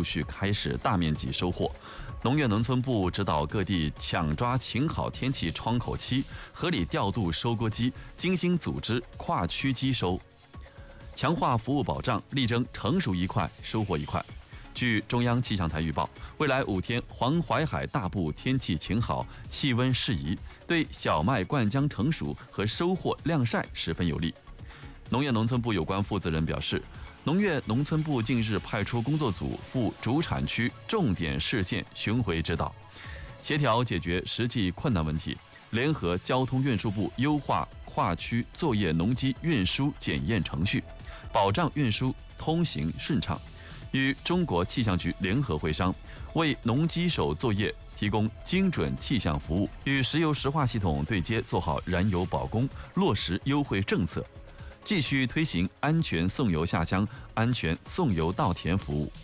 陆续开始大面积收获。农业农村部指导各地抢抓晴好天气窗口期，合理调度收割机，精心组织跨区机收，强化服务保障，力争成熟一块收获一块。据中央气象台预报，未来5天黄淮海大部天气晴好，气温适宜，对小麦灌浆成熟和收获晾晒十分有利。农业农村部有关负责人表示，农业农村部近日派出工作组赴主产区重点市县巡回指导，协调解决实际困难问题，联合交通运输部优化跨区作业农机运输检验程序，保障运输通行顺畅。与中国气象局联合会商，为农机手作业提供精准气象服务，与石油石化系统对接，做好燃油保供，落实优惠政策，继续推行安全送油下乡、安全送油到田服务。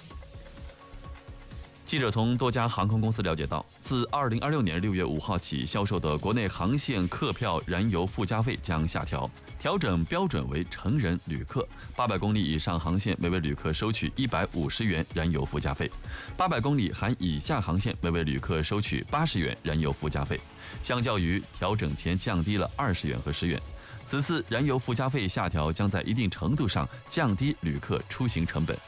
记者从多家航空公司了解到，自2026年6月5号起销售的国内航线客票燃油附加费将下调，调整标准为成人旅客800公里以上航线每位旅客收取150元燃油附加费，800公里含以下航线每位旅客收取80元燃油附加费，相较于调整前降低了20元和10元。此次燃油附加费下调将在一定程度上降低旅客出行成本。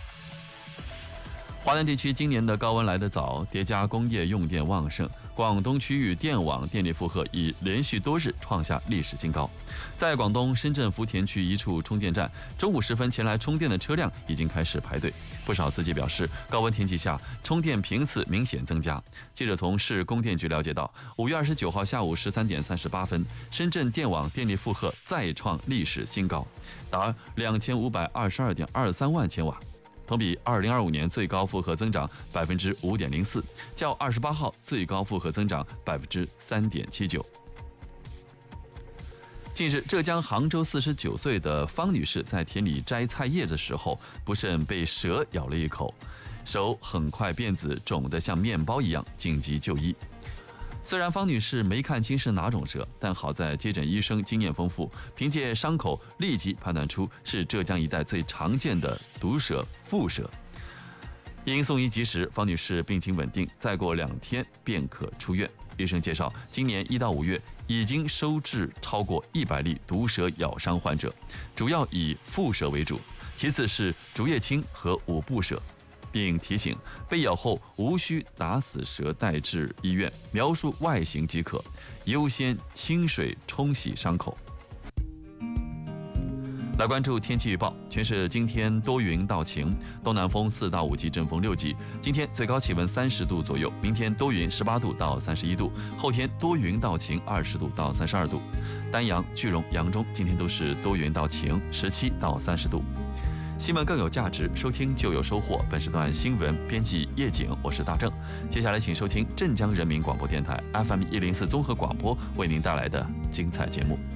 华南地区今年的高温来得早，叠加工业用电旺盛，广东区域电网电力负荷已连续多日创下历史新高。在广东深圳福田区一处充电站，中午时分前来充电的车辆已经开始排队。不少司机表示，高温天气下充电频次明显增加。记者从市供电局了解到，5月29号下午13点38分，深圳电网电力负荷再创历史新高，达2522.23万千瓦。同比2025年最高负荷增长5.04%，较28号最高负荷增长3.79%。近日，浙江杭州49岁的方女士在田里摘菜叶的时候，不慎被蛇咬了一口，手很快变紫，肿得像面包一样，紧急就医。虽然方女士没看清是哪种蛇，但好在接诊医生经验丰富，凭借伤口立即判断出是浙江一带最常见的毒蛇蝮蛇。因送医及时，方女士病情稳定，再过2天便可出院。医生介绍，今年1到5月已经收治超过100例毒蛇咬伤患者，主要以蝮蛇为主，其次是竹叶青和五步蛇。并提醒，被咬后无需打死蛇带至医院，描述外形即可，优先清水冲洗伤口。来关注天气预报，全市今天多云到晴，东南风4到5级，阵风6级。今天最高气温30度左右，明天多云18度到31度，后天多云到晴20度到32度。丹阳、句容、扬中今天都是多云到晴，17到30度。新闻更有价值，收听就有收获。本时段新闻编辑叶景，我是大正。接下来请收听镇江人民广播电台 FM 104综合广播为您带来的精彩节目。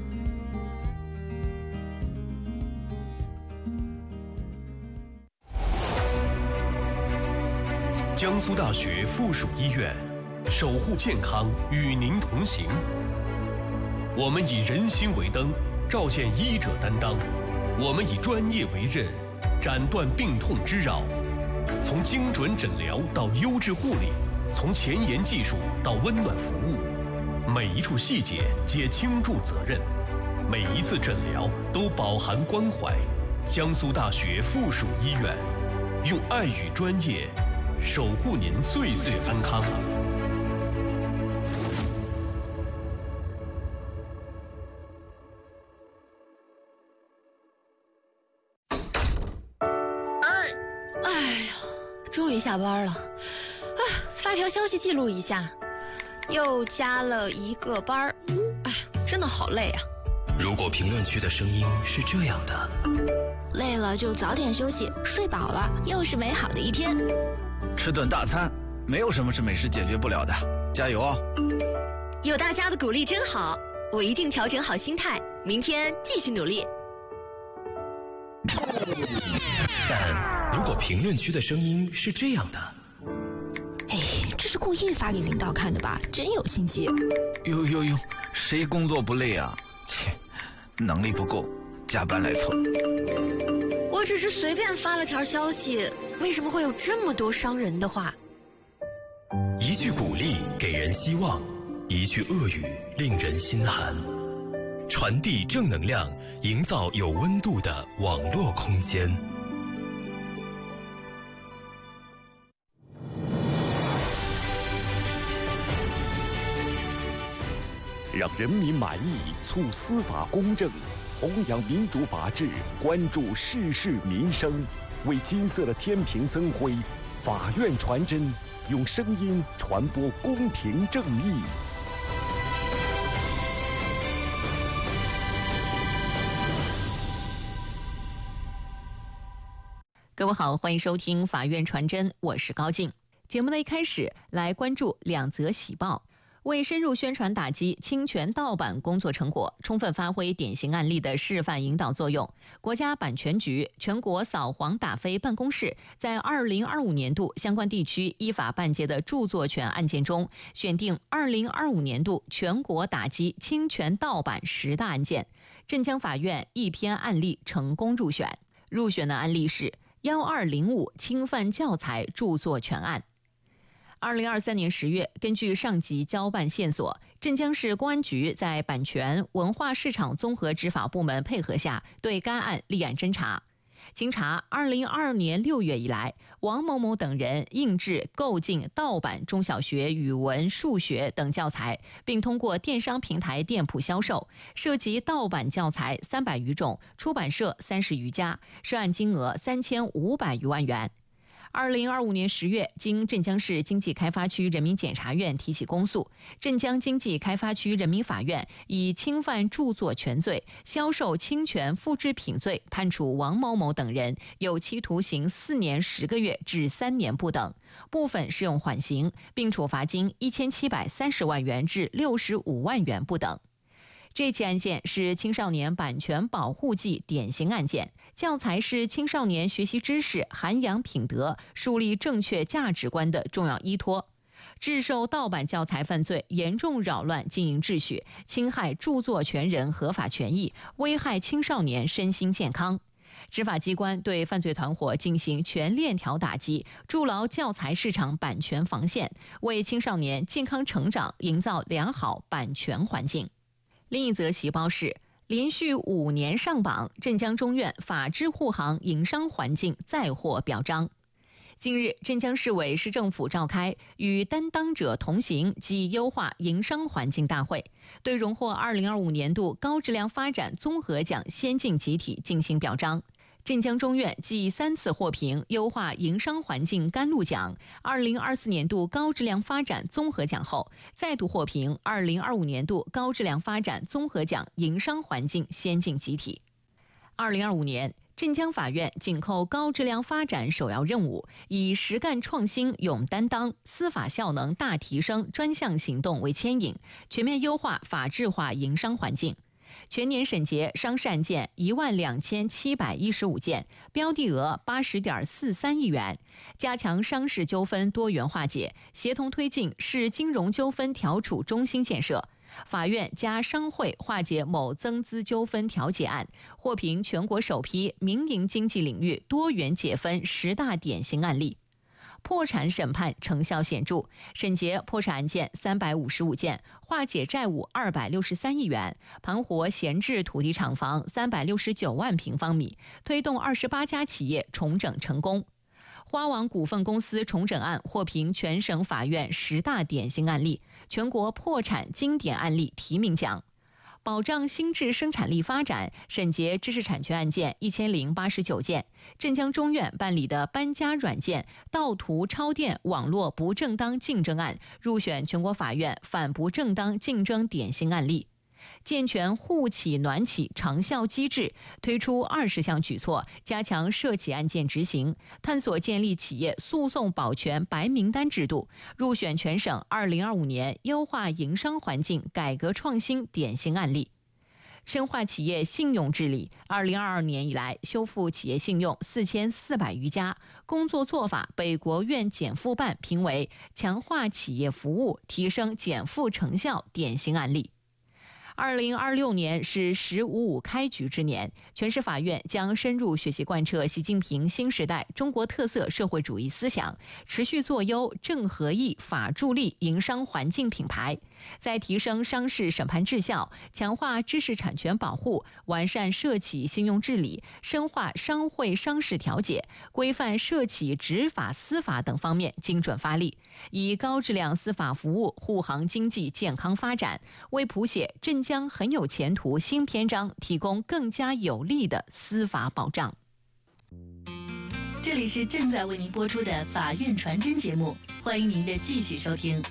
江苏大学附属医院，守护健康，与您同行。我们以人心为灯，照见医者担当；我们以专业为刃，斩断病痛之扰。从精准诊疗到优质护理，从前沿技术到温暖服务，每一处细节皆倾注责任，每一次诊疗都饱含关怀。江苏大学附属医院，用爱与专业守护您岁岁安康。 终于下班了，发条消息记录一下，又加了1个班，真的好累啊。 如果评论区的声音是这样的， 累了就早点休息，睡饱了又是美好的一天。 吃顿大餐，没有什么是美食解决不了的，加油哦！ 有大家的鼓励真好，我一定调整好心态，明天继续努力。 但如果评论区的声音是这样的， 这是故意发给领导看的吧？真有心机。 哟，谁工作不累啊？切，能力不够，加班来凑。 我只是随便发了条消息， 为什么会有这么多伤人的话？ 一句鼓励给人希望，一句恶语令人心寒。传递正能量，营造有温度的网络空间。 让人民满意，促司法公正，弘扬民主法治，关注世事民生，为金色的天平增辉。法院传真，用声音传播公平正义。 各位好，欢迎收听法院传真，我是高静。节目的一开始来关注两则喜报。为深入宣传打击侵权盗版工作成果，充分发挥典型案例的示范引导作用，国家版权局全国扫黄打非办公室在2025年度相关地区依法办结的著作权案件中，选定2025年度全国打击侵权盗版10大案件，镇江法院一篇案例成功入选。入选的案例是1205侵犯教材著作权案。2023年10月，根据上级交办线索，镇江市公安局在版权文化市场综合执法部门配合下，对该案立案侦查。经查，2022年6月以来，王某某等人印制、购进盗版中小学语文、数学等教材，并通过电商平台店铺销售，涉及盗版教材300余种，出版社30余家，涉案金额3500余万元。2025年10月，经镇江市经济开发区人民检察院提起公诉，镇江经济开发区人民法院以侵犯著作权罪、销售侵权复制品罪，判处王某某等人有期徒刑4年10个月至3年不等，部分适用缓刑，并处罚金1730万元至65万元不等。这起案件是青少年版权保护季典型案件，教材是青少年学习知识、涵养品德、树立正确价值观的重要依托。制售盗版教材犯罪严重扰乱经营秩序，侵害著作权人合法权益，危害青少年身心健康。执法机关对犯罪团伙进行全链条打击，筑牢教材市场版权防线，为青少年健康成长营造良好版权环境。另一则喜报是，连续5年上榜，镇江中院法治护航营商环境再获表彰。近日，镇江市委市政府召开与担当者同行及优化营商环境大会，对荣获2025年度高质量发展综合奖先进集体进行表彰。镇江中院继3次获评优化营商环境甘露奖、2024年度高质量发展综合奖后，再度获评2025年度高质量发展综合奖营商环境先进集体。2025年，镇江法院紧扣高质量发展首要任务，以实干创新勇担当、司法效能大提升专项行动为牵引，全面优化法治化营商环境。全年审结商事案件12715件，标的额80.43亿元，加强商事纠纷多元化解，协同推进市金融纠纷调处中心建设。法院加商会化解某增资纠纷调解案，获评全国首批民营经济领域多元解分10大典型案例。破产审判成效显著，审结破产案件355件，化解债务263亿元，盘活闲置土地厂房369万平方米，推动28家企业重整成功。花王股份公司重整案获评全省法院10大典型案例，全国破产经典案例提名奖。保障新质生产力发展，审结知识产权案件1089件。镇江中院办理的搬家软件盗图超电网络不正当竞争案入选全国法院反不正当竞争典型案例。健全户企暖企长效机制，推出20项举措，加强涉企案件执行，探索建立企业诉讼保全白名单制度，入选全省2025年优化营商环境改革创新典型案例。深化企业信用治理，2022年以来修复企业信用4400余家，工作做法被国院减负办评为强化企业服务、提升减负成效典型案例。 2026年是“10.55”开局之年，全市法院将深入学习贯彻习近平新时代中国特色社会主义思想，持续做优正合意法助力营商环境品牌，在提升商事审判质效、强化知识产权保护、完善涉企信用治理、深化商会商事调解、规范涉企执法司法等方面精准发力，以高质量司法服务护航经济健康发展，为谱写镇江很有前途新篇章提供更加有力的司法保障。 这里是正在为您播出的法院传真节目，欢迎您的继续收听。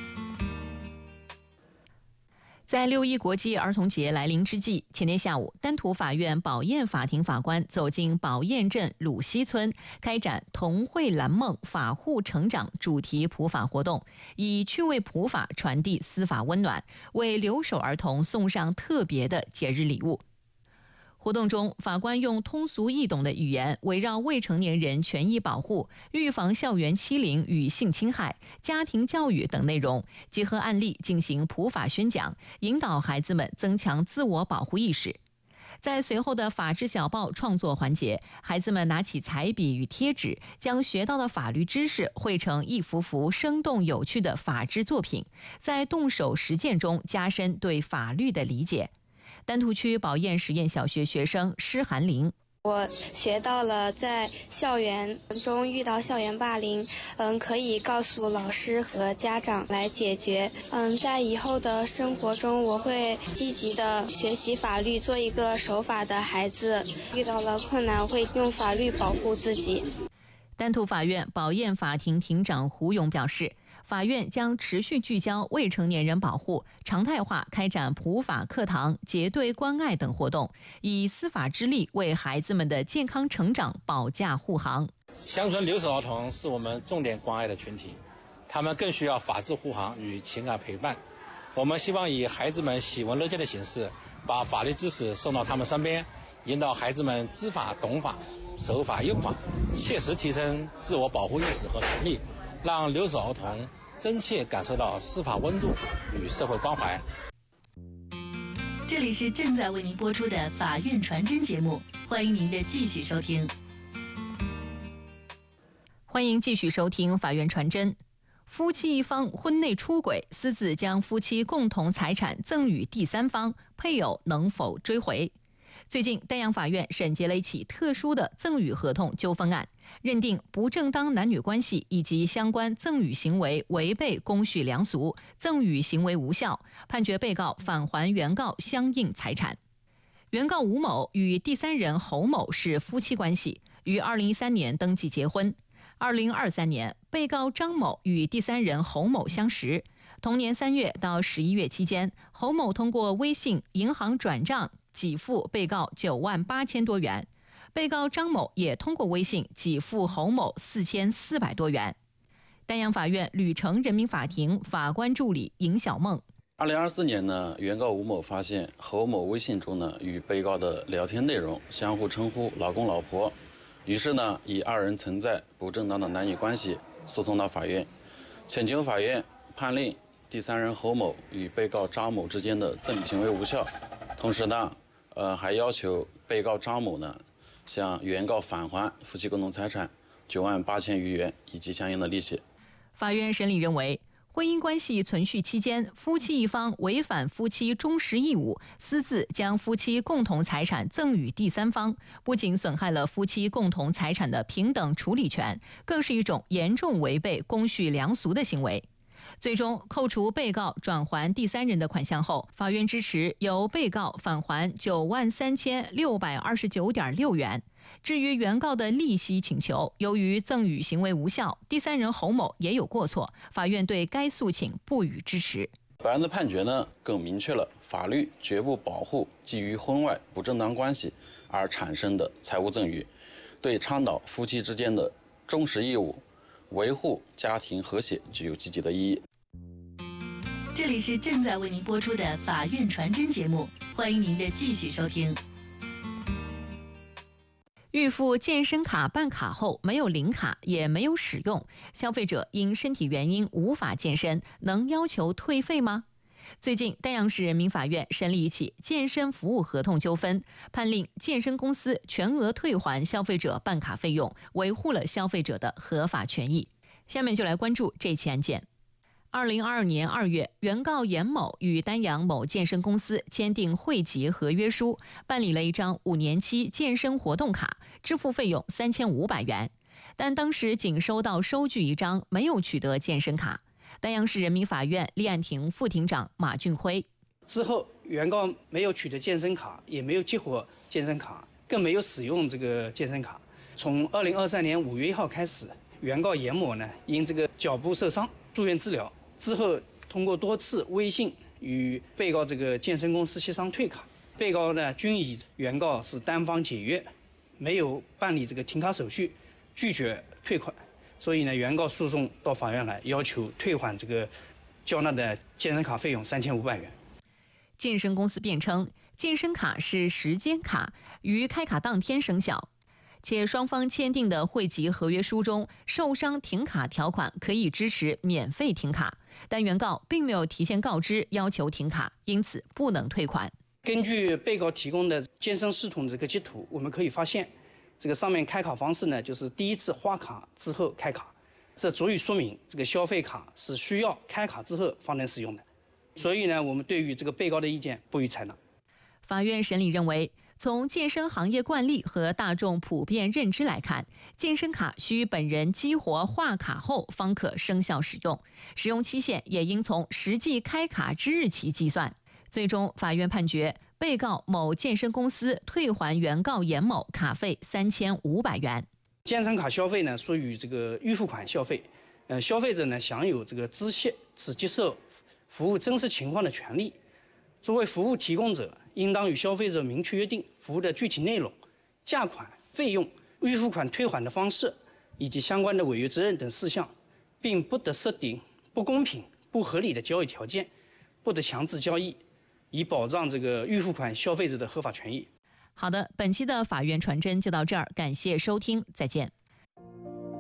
在6.1国际儿童节来临之际，前天下午，丹徒法院宝燕法庭法官走进宝燕镇鲁西村，开展同绘蓝梦法护成长主题普法活动，以趣味普法传递司法温暖，为留守儿童送上特别的节日礼物。活动中，法官用通俗易懂的语言，围绕未成年人权益保护、预防校园欺凌与性侵害、家庭教育等内容，结合案例进行普法宣讲，引导孩子们增强自我保护意识。在随后的法制小报创作环节，孩子们拿起彩笔与贴纸，将学到的法律知识绘成一幅幅生动有趣的法制作品，在动手实践中加深对法律的理解。丹徒区宝燕实验小学学生施寒玲， 我学到了在校园中遇到校园霸凌，可以告诉老师和家长来解决。在以后的生活中，我会积极的学习法律，做一个守法的孩子。遇到了困难，会用法律保护自己。 丹徒法院宝燕法庭庭长胡勇表示，法院将持续聚焦未成年人保护，常态化开展普法课堂、结对关爱等活动，以司法之力为孩子们的健康成长保驾护航。 乡村留守儿童是我们重点关爱的群体，他们更需要法治护航与情感陪伴。我们希望以孩子们喜闻乐见的形式，把法律知识送到他们身边，引导孩子们知法懂法、守法用法，切实提升自我保护意识和能力，让留守儿童真切感受到司法温度与社会关怀。 这里是正在为您播出的法院传真节目，欢迎您的继续收听。 欢迎继续收听法院传真。夫妻一方婚内出轨，私自将夫妻共同财产赠与第三方，配偶能否追回？最近，丹阳法院审结了一起特殊的赠与合同纠纷案，认定不正当男女关系以及相关赠与行为违背公序良俗，赠与行为无效，判决被告返还原告相应财产。原告吴某与第三人侯某是夫妻关系，于2013年登记结婚。2023年，被告张某与第三人侯某相识。同年3月到11月期间，侯某通过微信、银行转账给付被告9万8千多元，被告张某也通过微信给付侯某4400多元。丹阳法院吕城人民法庭法官助理尹小梦 ，2024年呢，原告吴某发现侯某微信中呢与被告的聊天内容相互称呼老公老婆，于是呢以二人存在不正当的男女关系诉讼到法院，请求法院判令第三人侯某与被告张某之间的赠与行为无效，同时呢还要求被告张某呢向原告返还夫妻共同财产9万8千余元以及相应的利息。 法院审理认为，婚姻关系存续期间，夫妻一方违反夫妻忠实义务，私自将夫妻共同财产赠与第三方，不仅损害了夫妻共同财产的平等处理权，更是一种严重违背公序良俗的行为。最终扣除被告转还第三人的款项后，法院支持由被告返还93629.6元。至于原告的利息请求，由于赠与行为无效，第三人侯某也有过错，法院对该诉请不予支持。 本案的判决呢，更明确了法律绝不保护基于婚外不正当关系而产生的财物赠与，对倡导夫妻之间的忠实义务、维护家庭和谐具有积极的意义。 这里是正在为您播出的法院传真节目，欢迎您的继续收听。 预付健身卡办卡后没有领卡也没有使用，消费者因身体原因无法健身，能要求退费吗？ 最近，丹阳市人民法院审理一起健身服务合同纠纷，判令健身公司全额退还消费者办卡费用，维护了消费者的合法权益。下面就来关注这起案件。2022年2月，原告严某与丹阳某健身公司签订会籍合约书，办理了一张5年期健身活动卡，支付费用3500元。但当时仅收到收据一张，没有取得健身卡。丹阳市人民法院立案庭副庭长马俊辉之后，原告没有取得健身卡，也没有激活健身卡，更没有使用这个健身卡。从2023年5月1号开始，原告严某呢因这个脚部受伤住院治疗，之后通过多次微信与被告这个健身公司协商退卡，被告呢均以原告是单方解约，没有办理这个停卡手续，拒绝退款，所以呢，原告诉讼到法院来，要求退还这个交纳的健身卡费用3500元。 健身公司辩称，健身卡是时间卡，于开卡当天生效，且双方签订的会籍合约书中，受伤停卡条款可以支持免费停卡，但原告并没有提前告知要求停卡，因此不能退款。 根据被告提供的健身系统这个截图，我们可以发现，这个上面开卡方式呢，就是第一次花卡之后开卡，这足以说明这个消费卡是需要开卡之后方能使用的。所以呢，我们对于这个被告的意见不予采纳。 法院审理认为，从健身行业惯例和大众普遍认知来看，健身卡需本人激活划卡后方可生效使用，使用期限也应从实际开卡之日起计算。最终，法院判决被告某健身公司退还原告严某卡费3500元。 健身卡消费呢，属于这个预付款消费，消费者呢享有这个知悉此接受服务真实情况的权利。作为服务提供者，应当与消费者明确约定服务的具体内容、价款、费用、预付款退还的方式以及相关的违约责任等事项，并不得设定不公平、不合理的交易条件，不得强制交易，以保障这个预付款消费者的合法权益。 好的，本期的法院传真就到这儿，感谢收听，再见。